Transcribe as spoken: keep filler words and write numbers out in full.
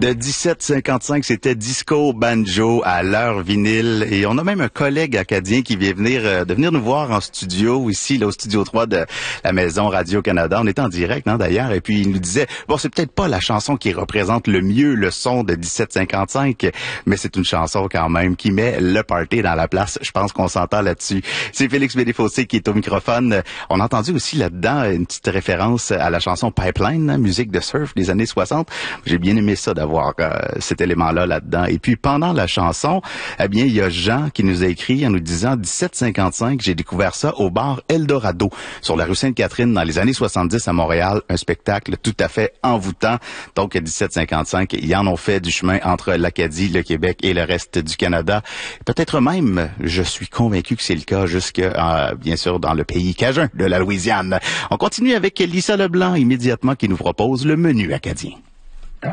De dix-sept cinquante-cinq, c'était disco banjo à l'heure vinyle. Et on a même un collègue acadien qui vient venir, euh, de venir nous voir en studio, ici, là, au studio trois de la Maison Radio-Canada. On était en direct, hein, d'ailleurs. Et puis, il nous disait, bon, c'est peut-être pas la chanson qui représente le mieux le son de dix-sept cinquante-cinq, mais c'est une chanson quand même qui met le party dans la place. Je pense qu'on s'entend là-dessus. C'est Félix Bédéfossé qui est au microphone. On a entendu aussi là-dedans une petite référence à la chanson Pipeline, hein, musique de surf des années soixante. J'ai bien aimé ça d'avoir euh, cet élément-là là-dedans. Et puis pendant la chanson, eh bien, il y a Jean qui nous a écrit en nous disant dix-sept cinquante-cinq, j'ai découvert ça au bar Eldorado sur la rue Sainte-Catherine dans les années soixante-dix à Montréal, un spectacle tout à fait envoûtant. Donc dix-sept cinquante-cinq, ils en ont fait du chemin entre l'Acadie, le Québec et le reste du Canada. Peut-être même, je suis convaincu que c'est le cas jusque euh, bien sûr dans le pays cajun de la Louisiane. On continue avec Lisa Leblanc immédiatement qui nous propose le menu acadien.